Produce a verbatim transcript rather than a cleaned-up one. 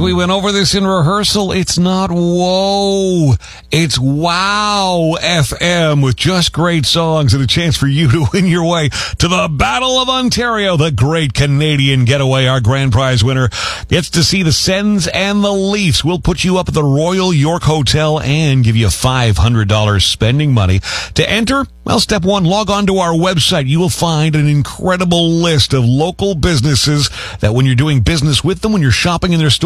we went over this in rehearsal, it's not whoa, it's wow F M with just great songs and a chance for you to win your way to the Battle of Ontario, the Great Canadian Getaway. Our grand prize winner gets to see the Sens and the Leafs. We'll put you up at the Royal York Hotel and give you five hundred dollars spending money. To enter, well, step one, log on to our website. You will find an incredible list of local businesses that when you're doing business with them, when you're shopping in their store,